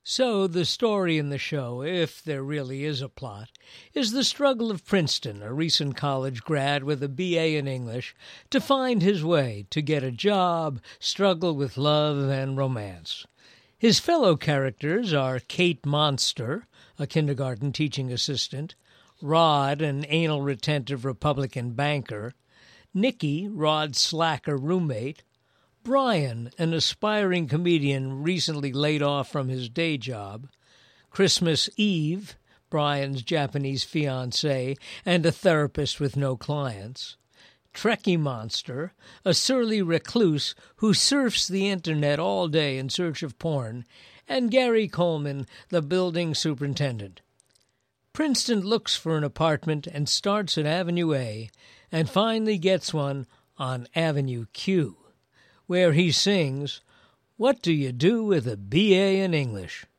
So the story in the show, if there really is a plot, is the struggle of Princeton, a recent college grad with a BA in English, to find his way, to get a job, struggle with love and romance. His fellow characters are Kate Monster, a kindergarten teaching assistant, Rod, an anal-retentive Republican banker, Nikki, Rod's slacker roommate, Brian, an aspiring comedian recently laid off from his day job, Christmas Eve, Brian's Japanese fiancée and a therapist with no clients, Trekkie Monster, a surly recluse who surfs the internet all day in search of porn, and Gary Coleman, the building superintendent. Princeton looks for an apartment and starts at Avenue A and finally gets one on Avenue Q, where he sings, "What do you do with a B.A. in English?"